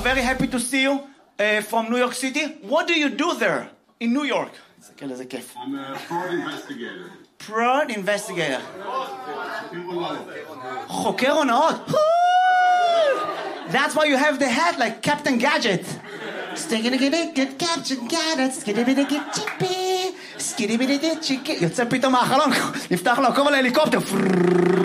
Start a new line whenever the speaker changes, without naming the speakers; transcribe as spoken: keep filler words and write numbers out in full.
very happy to see you uh, from New York City. What do you do there in New York?
I'm a fraud investigator.
Fraud investigator. חוקר הונאות. That's why you have the hat like Captain Gadget. Captain Gadget. יוצא פתאום מהחלון, נפתח לו, קום על ההליקופטר.